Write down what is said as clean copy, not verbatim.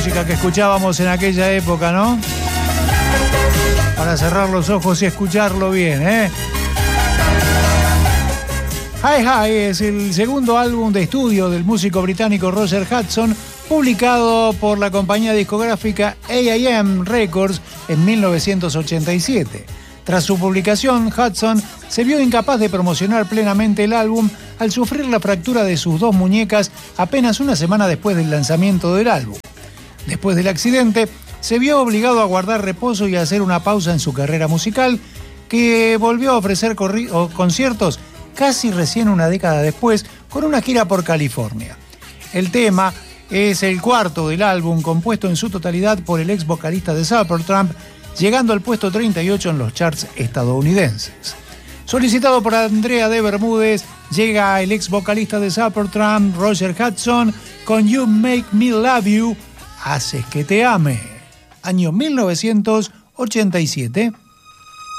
Música que escuchábamos en aquella época, ¿no? Para cerrar los ojos y escucharlo bien, ¿eh? Hi Hi es el segundo álbum de estudio del músico británico Roger Hudson, publicado por la compañía discográfica A&M Records en 1987. Tras su publicación, Hudson se vio incapaz de promocionar plenamente el álbum al sufrir la fractura de sus dos muñecas apenas una semana después del lanzamiento del álbum. Después del accidente, se vio obligado a guardar reposo y a hacer una pausa en su carrera musical, que volvió a ofrecer conciertos casi recién una década después, con una gira por California. El tema es el cuarto del álbum, compuesto en su totalidad por el ex vocalista de Supertramp, llegando al puesto 38 en los charts estadounidenses. Solicitado por Andrea de Bermúdez, llega el ex vocalista de Supertramp, Roger Hudson, con You Make Me Love You, Haces que te ame, año 1987.